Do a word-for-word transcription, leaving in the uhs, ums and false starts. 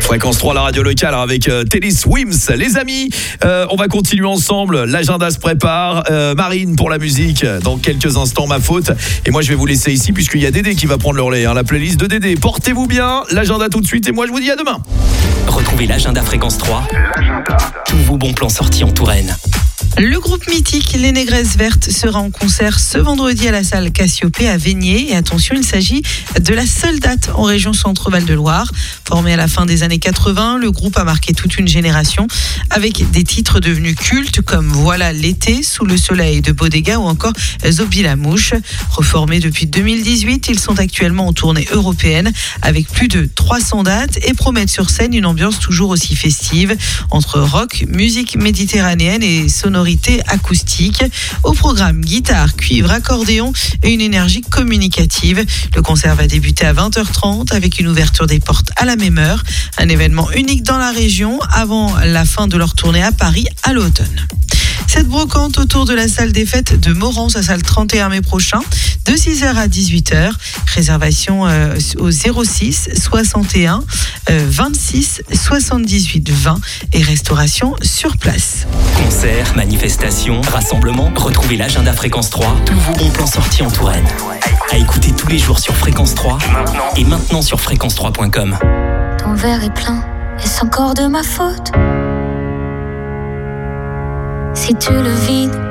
Fréquence trois, la radio locale avec euh, Télé Swims. Les amis, euh, on va continuer ensemble. L'agenda se prépare. Euh, Marine pour la musique dans quelques instants, ma faute. Et moi, je vais vous laisser ici puisqu'il y a Dédé qui va prendre le relais. Hein, la playlist de Dédé. Portez-vous bien. L'agenda tout de suite. Et moi, je vous dis à demain. Retrouvez l'agenda Fréquence trois. L'agenda. Tous vos bons plans sortis en Touraine. Le groupe mythique Les Négresses Vertes sera en concert ce vendredi à la salle Cassiopée à Vénier. Et attention, il s'agit de la seule date en région Centre-Val de Loire. Formé à la fin des années quatre-vingts, le groupe a marqué toute une génération avec des titres devenus cultes comme Voilà l'été, Sous le soleil de Bodega ou encore Zobi la mouche. Reformés depuis deux mille dix-huit, ils sont actuellement en tournée européenne avec plus de trois cents dates et promettent sur scène une ambiance toujours aussi festive entre rock, musique méditerranéenne et sonorité acoustique. Au programme, guitare, cuivre, accordéon et une énergie communicative. Le concert va débuter à vingt heures trente avec une ouverture des portes à la même heure. Un événement unique dans la région avant la fin de leur tournée à Paris à l'automne. Cette brocante autour de la salle des fêtes de Morans, sa salle trente et un mai prochain, de six heures à dix-huit heures. Réservation euh, au zéro six soixante et un vingt-six soixante-dix-huit vingt et restauration sur place. Concerts, manifestations, rassemblements, retrouvez l'agenda Fréquence trois. Tous vos bons plans sortis en Touraine. À écouter tous les jours sur Fréquence trois et maintenant sur fréquence trois point com. Ton verre est plein, est-ce encore de ma faute? Si tu le vides,